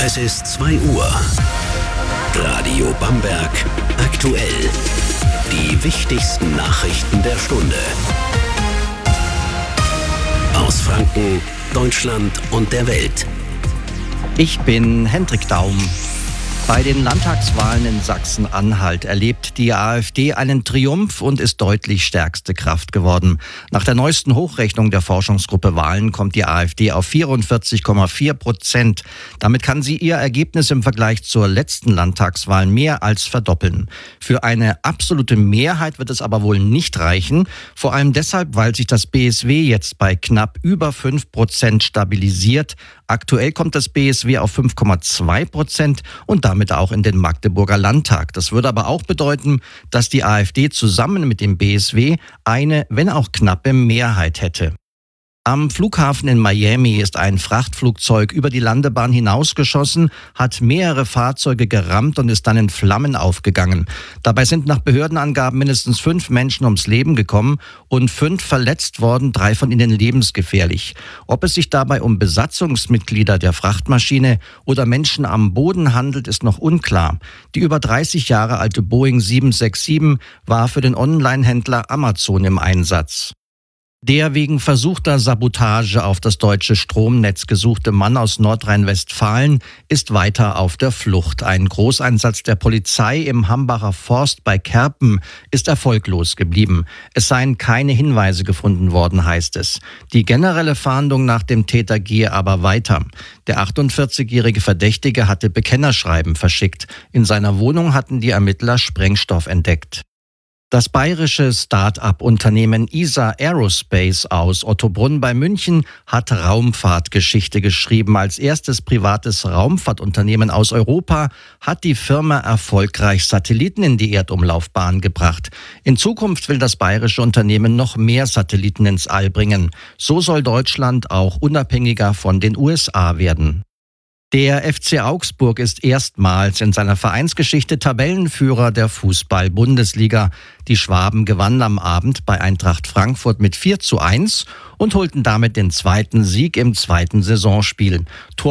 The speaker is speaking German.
Es ist 2 Uhr. Radio Bamberg aktuell. Die wichtigsten Nachrichten der Stunde. Aus Franken, Deutschland und der Welt. Ich bin Hendrik Daum. Bei den Landtagswahlen in Sachsen-Anhalt erlebt die AfD einen Triumph und ist deutlich stärkste Kraft geworden. Nach der neuesten Hochrechnung der Forschungsgruppe Wahlen kommt die AfD auf 44,4%. Damit kann sie ihr Ergebnis im Vergleich zur letzten Landtagswahl mehr als verdoppeln. Für eine absolute Mehrheit wird es aber wohl nicht reichen. Vor allem deshalb, weil sich das BSW jetzt bei knapp über 5% stabilisiert. Aktuell kommt das BSW auf 5,2% und damit auch in den Magdeburger Landtag. Das würde aber auch bedeuten, dass die AfD zusammen mit dem BSW eine, wenn auch knappe Mehrheit hätte. Am Flughafen in Miami ist ein Frachtflugzeug über die Landebahn hinausgeschossen, hat mehrere Fahrzeuge gerammt und ist dann in Flammen aufgegangen. Dabei sind nach Behördenangaben mindestens 5 Menschen ums Leben gekommen und 5 verletzt worden, 3 von ihnen lebensgefährlich. Ob es sich dabei um Besatzungsmitglieder der Frachtmaschine oder Menschen am Boden handelt, ist noch unklar. Die über 30 Jahre alte Boeing 767 war für den Online-Händler Amazon im Einsatz. Der wegen versuchter Sabotage auf das deutsche Stromnetz gesuchte Mann aus Nordrhein-Westfalen ist weiter auf der Flucht. Ein Großeinsatz der Polizei im Hambacher Forst bei Kerpen ist erfolglos geblieben. Es seien keine Hinweise gefunden worden, heißt es. Die generelle Fahndung nach dem Täter gehe aber weiter. Der 48-jährige Verdächtige hatte Bekennerschreiben verschickt. In seiner Wohnung hatten die Ermittler Sprengstoff entdeckt. Das bayerische Start-up-Unternehmen ISA Aerospace aus Ottobrunn bei München hat Raumfahrtgeschichte geschrieben. Als erstes privates Raumfahrtunternehmen aus Europa hat die Firma erfolgreich Satelliten in die Erdumlaufbahn gebracht. In Zukunft will das bayerische Unternehmen noch mehr Satelliten ins All bringen. So soll Deutschland auch unabhängiger von den USA werden. Der FC Augsburg ist erstmals in seiner Vereinsgeschichte Tabellenführer der Fußball-Bundesliga. Die Schwaben gewannen am Abend bei Eintracht Frankfurt mit 4:1 und holten damit den zweiten Sieg im zweiten Saisonspiel.